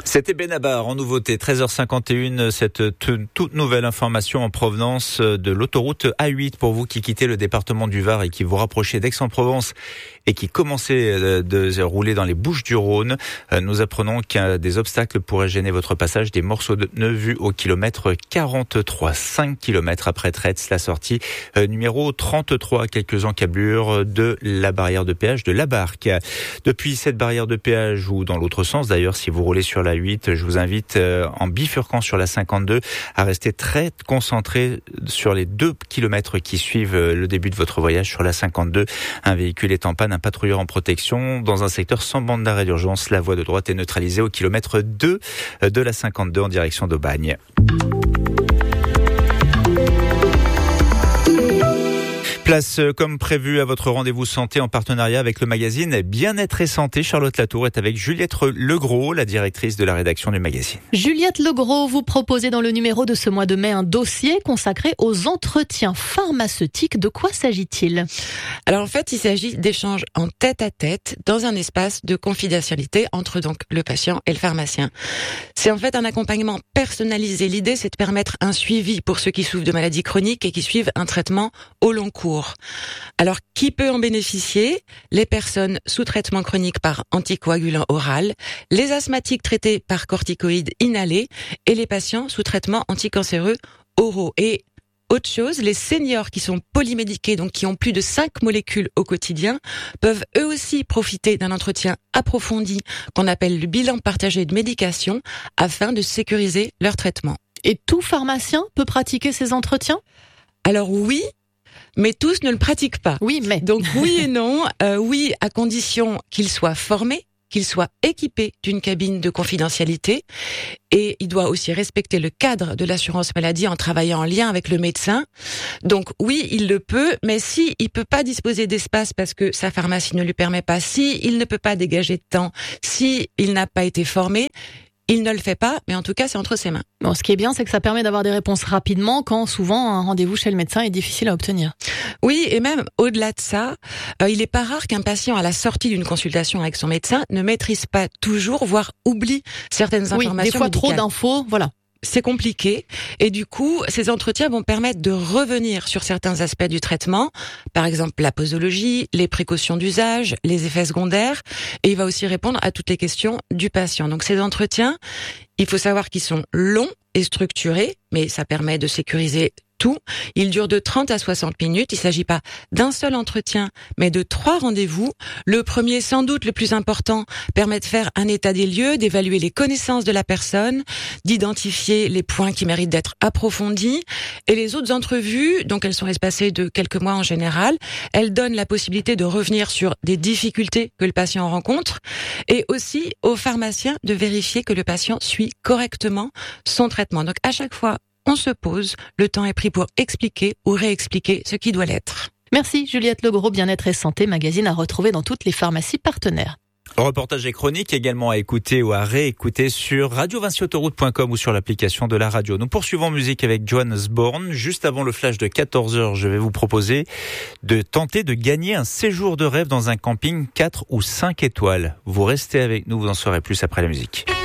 C'était Benabar en nouveauté, 13h51, cette toute nouvelle information en provenance de l'autoroute A8 pour vous qui quittez le département du Var et qui vous rapprochez d'Aix-en-Provence et qui commencez de rouler dans les Bouches-du-Rhône. Nous apprenons qu'un des obstacles pourrait gêner votre passage, des morceaux de pneus vus au kilomètre 43, 5 km après Tretz, la sortie numéro 33, quelques encablures de la barrière de péage de la Barque. Depuis cette barrière de péage ou dans l'autre sens d'ailleurs, si vous roulez sur la 8, je vous invite en bifurquant sur la 52 à rester très concentré sur les 2 kilomètres qui suivent le début de votre voyage sur la 52. Un véhicule est en panne, un patrouilleur en protection dans un secteur sans bande d'arrêt d'urgence. La voie de droite est neutralisée au kilomètre 2 de la 52 en direction d'Aubagne. Place comme prévu à votre rendez-vous santé en partenariat avec le magazine Bien-être et Santé. Charlotte Latour est avec Juliette Legros, la directrice de la rédaction du magazine. Juliette Legros, vous proposez dans le numéro de ce mois de mai un dossier consacré aux entretiens pharmaceutiques. De quoi s'agit-il ? Alors en fait, il s'agit d'échanges en tête-à-tête dans un espace de confidentialité entre donc le patient et le pharmacien. C'est en fait un accompagnement personnalisé. L'idée, c'est de permettre un suivi pour ceux qui souffrent de maladies chroniques et qui suivent un traitement au long cours. Alors, qui peut en bénéficier ? Les personnes sous traitement chronique par anticoagulant oral, les asthmatiques traités par corticoïdes inhalés et les patients sous traitement anticancéreux oraux. Et autre chose, les seniors qui sont polymédiqués, donc qui ont plus de 5 molécules au quotidien, peuvent eux aussi profiter d'un entretien approfondi qu'on appelle le bilan partagé de médication afin de sécuriser leur traitement. Et tout pharmacien peut pratiquer ces entretiens ? Alors oui, mais tous ne le pratiquent pas. Oui, mais... Donc oui et non. Oui, à condition qu'ils soient formés, qu'ils soient équipés d'une cabine de confidentialité. Et il doit aussi respecter le cadre de l'assurance maladie en travaillant en lien avec le médecin. Donc oui, il le peut, mais si il peut pas disposer d'espace parce que sa pharmacie ne lui permet pas, si il ne peut pas dégager de temps, si il n'a pas été formé, il ne le fait pas, mais en tout cas, c'est entre ses mains. Bon, ce qui est bien, c'est que ça permet d'avoir des réponses rapidement quand souvent un rendez-vous chez le médecin est difficile à obtenir. Oui, et même au-delà de ça, il n'est pas rare qu'un patient, à la sortie d'une consultation avec son médecin, ne maîtrise pas toujours, voire oublie certaines informations médicales. Oui, des fois trop d'infos, voilà. C'est compliqué et du coup, ces entretiens vont permettre de revenir sur certains aspects du traitement, par exemple la posologie, les précautions d'usage, les effets secondaires, et il va aussi répondre à toutes les questions du patient. Donc ces entretiens, il faut savoir qu'ils sont longs et structurés, mais ça permet de sécuriser tout. Il dure de 30 à 60 minutes. Il ne s'agit pas d'un seul entretien, mais de 3 rendez-vous. Le premier, sans doute le plus important, permet de faire un état des lieux, d'évaluer les connaissances de la personne, d'identifier les points qui méritent d'être approfondis. Et les autres entrevues, donc elles sont espacées de quelques mois en général, elles donnent la possibilité de revenir sur des difficultés que le patient rencontre et aussi au pharmacien de vérifier que le patient suit correctement son traitement. Donc à chaque fois, on se pose, le temps est pris pour expliquer ou réexpliquer ce qui doit l'être. Merci Juliette Legros, Bien-être et Santé, magazine à retrouver dans toutes les pharmacies partenaires. Reportage et chronique également à écouter ou à réécouter sur radio20autoroute.com ou sur l'application de la radio. Nous poursuivons musique avec Johannes Born. Juste avant le flash de 14h, je vais vous proposer de tenter de gagner un séjour de rêve dans un camping 4 ou 5 étoiles. Vous restez avec nous, vous en saurez plus après la musique.